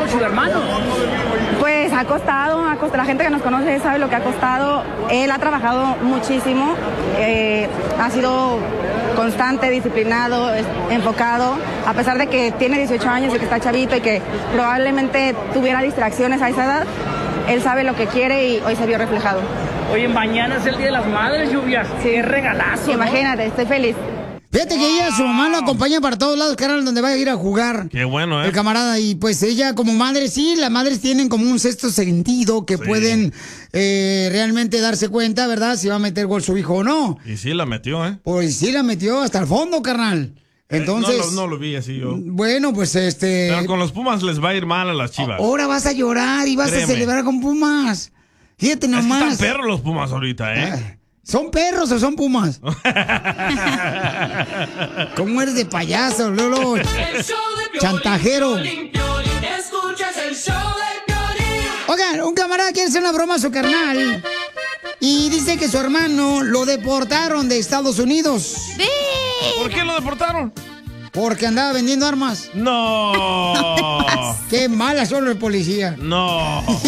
su hermano? Pues ha costado, la gente que nos conoce sabe lo que ha costado. Él ha trabajado muchísimo, ha sido constante, disciplinado, enfocado, a pesar de que tiene 18 años y que está chavito y que probablemente tuviera distracciones a esa edad, él sabe lo que quiere y hoy se vio reflejado. Oye, mañana es el Día de las Madres, Lluvia. Sí, qué regalazo, sí, imagínate, estoy feliz. Fíjate que ella, su mamá lo acompaña para todos lados, carnal, donde vaya a ir a jugar. Qué bueno, ¿eh? El camarada, y pues ella como madre, sí, las madres tienen como un sexto sentido que pueden realmente darse cuenta, ¿verdad? Si va a meter gol su hijo o no. Y sí la metió, ¿eh? Pues sí la metió hasta el fondo, carnal. Entonces... No lo vi así yo. Bueno, pues Pero con los Pumas les va a ir mal a las Chivas. Ahora vas a llorar y vas a celebrar con Pumas. Fíjate nomás. Es que están perros los Pumas ahorita, ¿eh? ¿Son perros o son pumas? ¿Cómo eres de payaso, Lolo? Chantajero. Oigan, un camarada quiere hacer una broma a su carnal y dice que su hermano lo deportaron de Estados Unidos. ¿Por qué lo deportaron? Porque andaba vendiendo armas. ¡No! ¡Qué mala son los policías! ¡No!